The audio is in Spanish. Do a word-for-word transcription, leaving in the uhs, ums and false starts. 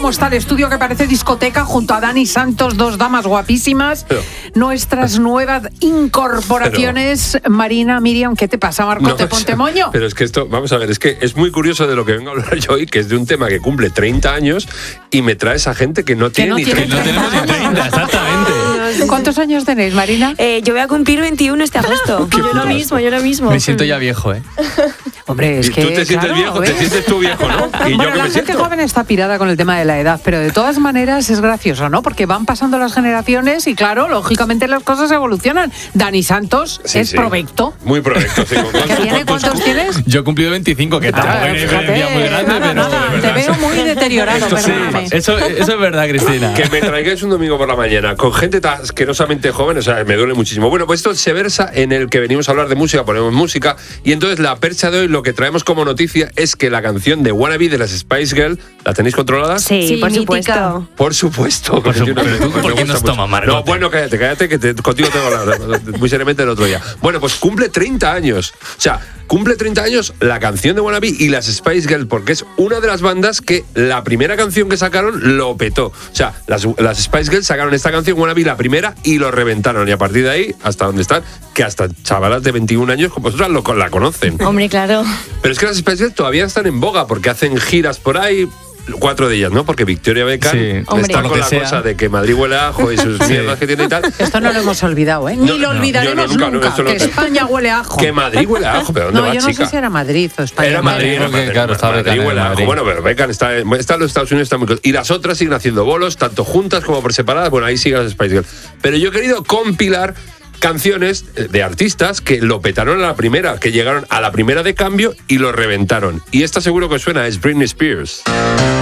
cómo está el estudio, que parece discoteca, junto a Dani Santos, dos damas guapísimas. Pero, nuestras nuevas incorporaciones. Pero, Marina, Miriam, ¿qué te pasa, Marco? No, ¿te ponte moño? Pero es que esto, vamos a ver, es que es muy curioso de lo que vengo a hablar yo hoy, que es de un tema que cumple treinta años y me trae esa gente que no tiene, que no ni tiene treinta. No tenemos ni treinta, exactamente. ¿Cuántos años tenéis, Marina? Eh, yo voy a cumplir veintiuno este agosto. Yo lo mismo, yo lo mismo. Me siento ya viejo, ¿eh? Hombre, es y que, tú te sientes claro, viejo, ¿ves? te sientes tú viejo, ¿no? Y bueno, yo que la me gente siento. joven está pirada con el tema de la edad, pero de todas maneras es gracioso, ¿no? Porque van pasando las generaciones y, claro, lógicamente las cosas evolucionan. Dani Santos Sí, es sí. provecto. Muy provecto, sí. ¿Con ¿Qué tiene? ¿Cuántos tienes? Yo he cumplido veinticinco, que tampoco Ah, es una fíjate, diferencia muy grande, nada, pero... nada, de te verdad, veo muy deteriorado, esto sí, perdóname. eso, eso es verdad, Cristina. Que me traigáis un domingo por la mañana con gente tan asquerosamente joven, o sea, me duele muchísimo. Bueno, pues esto se versa en el que venimos a hablar de música, ponemos música, y entonces la percha de hoy, lo que traemos como noticia es que la canción de Wannabe de las Spice Girls, ¿la tenéis controlada? Sí, Sí, por mítica. supuesto. Por supuesto. Por supuesto. Me- ¿Tú me por qué gusta nos mucho. tomas, Margot? No, bueno, cállate, cállate, que te- contigo tengo la hablar muy seriamente el otro día. Bueno, pues cumple treinta años. O sea, cumple treinta años la canción de Wannabe y las Spice Girls, porque es una de las bandas que la primera canción que sacaron lo petó. O sea, las, las Spice Girls sacaron esta canción, Wannabe, la primera, y lo reventaron. Y a partir de ahí, hasta donde están, que hasta chavalas de veintiún años como vosotras lo, la conocen. Hombre, claro. Pero es que las Spice Girls todavía están en boga, porque hacen giras por ahí. Cuatro de ellas, ¿no? Porque Victoria Beckham Sí, Hombre. está lo con que la sea. cosa de que Madrid huele a ajo y sus mierdas que tiene y tal. Esto no lo hemos olvidado, ¿eh? No, Ni lo no, olvidaremos yo no, nunca, nunca, no, esto no- que España huele a ajo. Que Madrid huele a ajo, pero ¿dónde No, va, yo no chica? sé si era Madrid o España. Era Madrid, Creo era que, Madrid, claro, estaba Madrid Beckham en huele a ajo. Madrid. Bueno, pero Beckham está, en- está en los Estados Unidos, está muy... Y las otras siguen haciendo bolos, tanto juntas como por separadas. Bueno, ahí siguen las Spice Girls. Pero yo he querido compilar canciones de artistas que lo petaron a la primera, que llegaron a la primera de cambio y lo reventaron. Y esta seguro que suena, es Britney Spears.